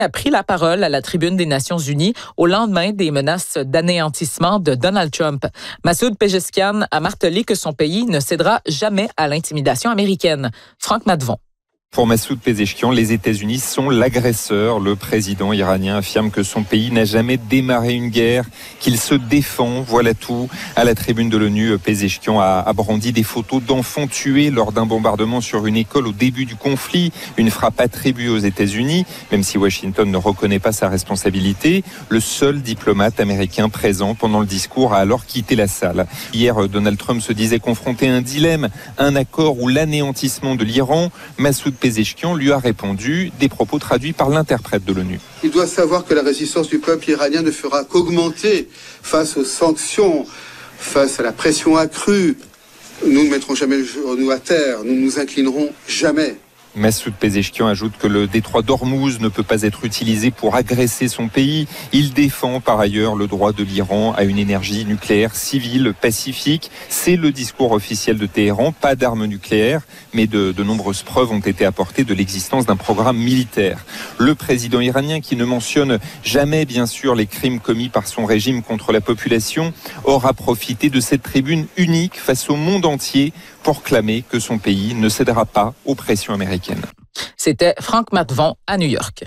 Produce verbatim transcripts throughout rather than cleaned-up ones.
a pris la parole à la tribune des Nations Unies au lendemain des menaces d'anéantissement de Donald Trump. Massoud Pezeshkian a martelé que son pays ne cédera jamais à l'intimidation américaine. Franck Matvon. Pour Massoud Pezeshkian, les États-Unis sont l'agresseur. Le président iranien affirme que son pays n'a jamais démarré une guerre, qu'il se défend, voilà tout. À la tribune de l'ONU, Pezeshkian a, a brandi des photos d'enfants tués lors d'un bombardement sur une école au début du conflit, une frappe attribuée aux États-Unis, même si Washington ne reconnaît pas sa responsabilité. Le seul diplomate américain présent pendant le discours a alors quitté la salle. Hier, Donald Trump se disait confronté à un dilemme, un accord ou l'anéantissement de l'Iran. Massoud Pezeshkian lui a répondu, des propos traduits par l'interprète de l'ONU. Il doit savoir que la résistance du peuple iranien ne fera qu'augmenter face aux sanctions, face à la pression accrue. Nous ne mettrons jamais le genou à terre, nous ne nous inclinerons jamais. Massoud Pezeshkian ajoute que le détroit d'Ormuz ne peut pas être utilisé pour agresser son pays. Il défend par ailleurs le droit de l'Iran à une énergie nucléaire civile pacifique. C'est le discours officiel de Téhéran, pas d'armes nucléaires, mais de, de nombreuses preuves ont été apportées de l'existence d'un programme militaire. Le président iranien, qui ne mentionne jamais bien sûr les crimes commis par son régime contre la population, aura profité de cette tribune unique face au monde entier pour clamer que son pays ne cédera pas aux pressions américaines. C'était Franck Matvon à New York.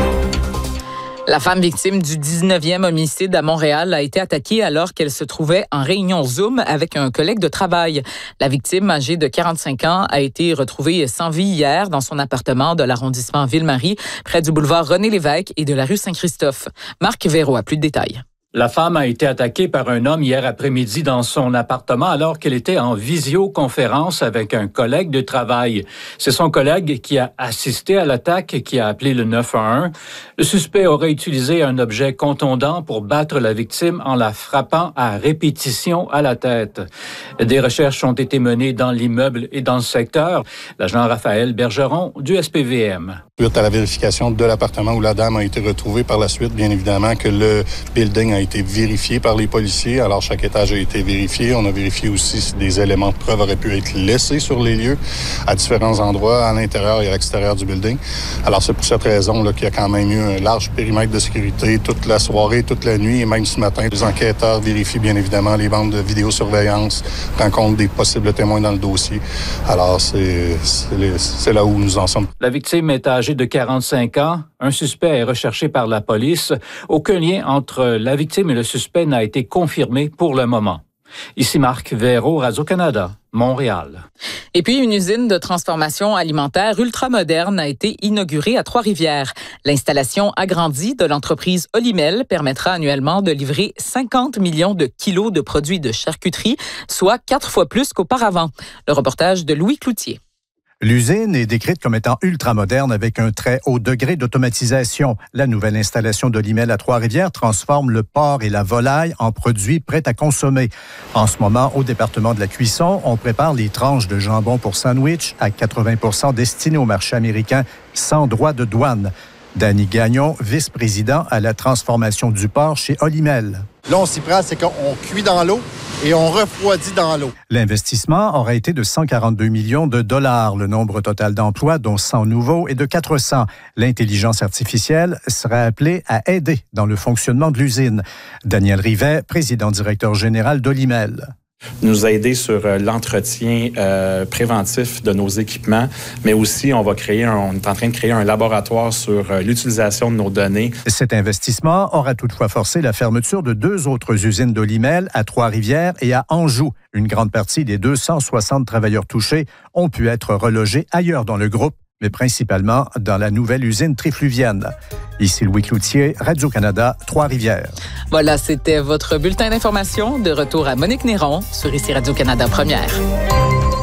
La femme victime du dix-neuvième homicide à Montréal a été attaquée alors qu'elle se trouvait en réunion Zoom avec un collègue de travail. La victime, âgée de quarante-cinq ans, a été retrouvée sans vie hier dans son appartement de l'arrondissement Ville-Marie, près du boulevard René-Lévesque et de la rue Saint-Christophe. Marc Véro a plus de détails. La femme a été attaquée par un homme hier après-midi dans son appartement alors qu'elle était en visioconférence avec un collègue de travail. C'est son collègue qui a assisté à l'attaque qui a appelé le neuf un un. Le suspect aurait utilisé un objet contondant pour battre la victime en la frappant à répétition à la tête. Des recherches ont été menées dans l'immeuble et dans le secteur. L'agent Raphaël Bergeron du S P V M. Suite à la vérification de l'appartement où la dame a été retrouvée par la suite, bien évidemment que le building a été vérifié par les policiers. Alors, chaque étage a été vérifié. On a vérifié aussi si des éléments de preuve auraient pu être laissés sur les lieux à différents endroits, à l'intérieur et à l'extérieur du building. Alors, c'est pour cette raison là, qu'il y a quand même eu un large périmètre de sécurité toute la soirée, toute la nuit et même ce matin. Les enquêteurs vérifient bien évidemment les bandes de vidéosurveillance, rencontrent des possibles témoins dans le dossier. Alors, c'est, c'est, les, c'est là où nous en sommes. La victime est âgée de quarante-cinq ans. Un suspect est recherché par la police. Aucun lien entre la victime et le suspect n'a été confirmé pour le moment. Ici Marc Véro, Radio-Canada, Montréal. Et puis, une usine de transformation alimentaire ultramoderne a été inaugurée à Trois-Rivières. L'installation agrandie de l'entreprise Olimel permettra annuellement de livrer cinquante millions de kilos de produits de charcuterie, soit quatre fois plus qu'auparavant. Le reportage de Louis Cloutier. L'usine est décrite comme étant ultramoderne avec un très haut degré d'automatisation. La nouvelle installation d'Olimel à Trois-Rivières transforme le porc et la volaille en produits prêts à consommer. En ce moment, au département de la cuisson, on prépare les tranches de jambon pour sandwich à quatre-vingts pour cent destinées au marché américain sans droit de douane. Danny Gagnon, vice-président à la transformation du porc chez Olimel. Là, on s'y prend, c'est qu'on cuit dans l'eau et on refroidit dans l'eau. L'investissement aurait été de cent quarante-deux millions de dollars. Le nombre total d'emplois, dont cent nouveaux, est de quatre cents. L'intelligence artificielle serait appelée à aider dans le fonctionnement de l'usine. Daniel Rivet, président-directeur général d'Olimel. Nous aider sur euh, l'entretien euh, préventif de nos équipements, mais aussi on va créer, un, on est en train de créer un laboratoire sur euh, l'utilisation de nos données. Cet investissement aura toutefois forcé la fermeture de deux autres usines d'Olimel à Trois-Rivières et à Anjou. Une grande partie des deux cent soixante travailleurs touchés ont pu être relogés ailleurs dans le groupe, mais principalement dans la nouvelle usine trifluvienne. Ici Louis Cloutier, Radio-Canada, Trois-Rivières. Voilà, c'était votre bulletin d'information. De retour à Monique Néron sur ici Radio-Canada Première.